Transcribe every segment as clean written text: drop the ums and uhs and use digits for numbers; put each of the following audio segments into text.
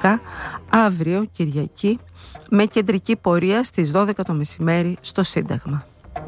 Ανατολικά αύριο Κυριακή, με κεντρική πορεία στις 12 το μεσημέρι στο Σύνταγμα.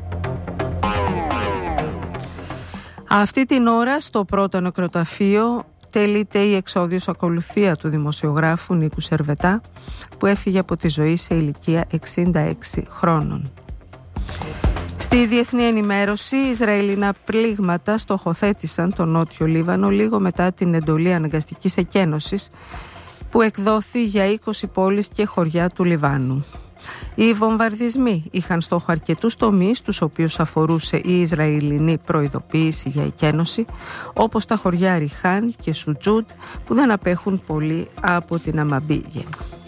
Αυτή την ώρα στο πρώτο νεκροταφείο τελείται η εξόδιος ακολουθία του δημοσιογράφου Νίκου Σερβετά, που έφυγε από τη ζωή σε ηλικία 66 χρόνων. Στη διεθνή ενημέρωση, Ισραηλινά πλήγματα στοχοθέτησαν το Νότιο Λίβανο λίγο μετά την εντολή αναγκαστικής εκένωσης που εκδόθη για 20 πόλεις και χωριά του Λιβάνου. Οι βομβαρδισμοί είχαν στόχο αρκετούς τομείς, τους οποίους αφορούσε η Ισραηλινή προειδοποίηση για εκένωση, όπως τα χωριά Ριχάν και Σουτζούντ, που δεν απέχουν πολύ από την Αμαμπίγε.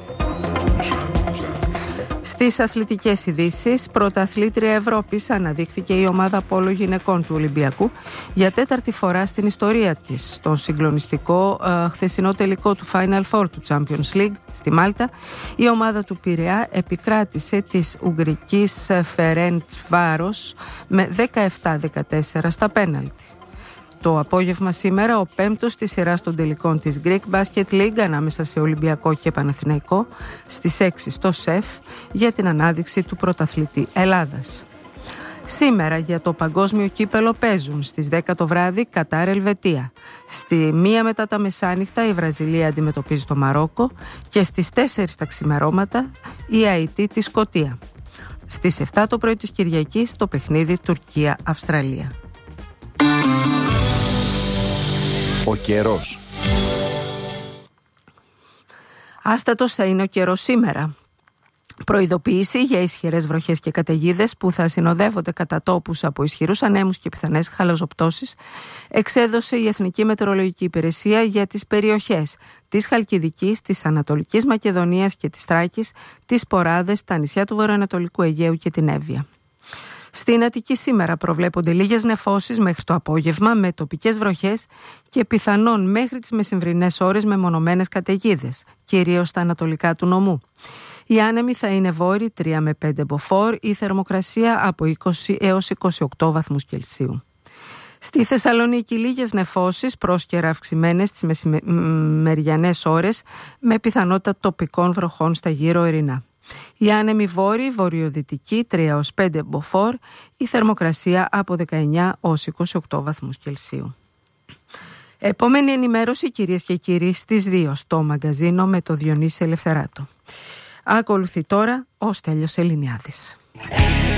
Στις αθλητικές ειδήσεις, πρωταθλήτρια Ευρώπης αναδείχθηκε η ομάδα πόλο γυναικών του Ολυμπιακού για τέταρτη φορά στην ιστορία της. Στον συγκλονιστικό χθεσινό τελικό του Final Four του Champions League στη Μάλτα, η ομάδα του Πειραιά επικράτησε της Ουγγρικής Φερέντσβάρος με 17-14 στα πέναλτι. Το απόγευμα σήμερα, ο πέμπτος της σειράς των τελικών της Greek Basket League ανάμεσα σε Ολυμπιακό και Παναθηναϊκό στις 6 στο ΣΕΦ για την ανάδειξη του πρωταθλητή Ελλάδας. Σήμερα για το παγκόσμιο κύπελο παίζουν στις 10 το βράδυ Κατάρ Ελβετία. Στη 1 μετά τα μεσάνυχτα η Βραζιλία αντιμετωπίζει το Μαρόκο και στις 4 τα ξημερώματα η Αϊτή τη Σκωτία. Στις 7 το πρωί της Κυριακής το παιχνίδι Τουρκία-Αυστραλία. Ο καιρός. Άστατος θα είναι ο καιρός σήμερα. Προειδοποίηση για ισχυρές βροχές και καταιγίδες που θα συνοδεύονται κατά τόπους από ισχυρούς ανέμους και πιθανές χαλαζοπτώσεις εξέδωσε η Εθνική Μετεωρολογική Υπηρεσία για τις περιοχές της Χαλκιδικής, της Ανατολικής Μακεδονίας και της Θράκης, τις Ποράδες, τα νησιά του Βορειοανατολικού Αιγαίου και την Εύβοια. Στην Αττική σήμερα προβλέπονται λίγες νεφώσεις μέχρι το απόγευμα με τοπικές βροχές και πιθανόν μέχρι τις μεσημβρινές ώρες μεμονωμένες καταιγίδες, κυρίως στα ανατολικά του νομού. Οι άνεμοι θα είναι βόρειοι 3 με 5 μποφόρ, η θερμοκρασία από 20 έως 28 βαθμούς Κελσίου. Στη Θεσσαλονίκη λίγες νεφώσεις, πρόσκαιρα αυξημένες τις μεσημεριανές ώρες με πιθανότητα τοπικών βροχών στα γύρω ορεινά. Οι άνεμοι βόρειοι, βορειοδυτικοί 3 έως 5 μποφόρ, η θερμοκρασία από 19 έως 28 βαθμούς Κελσίου. Επόμενη ενημέρωση, κυρίες και κύριοι, στις 2 στο μαγκαζίνο με το Διονύση Ελευθεράτο. Ακολουθεί τώρα ο Στέλιος Ελληνιάδης.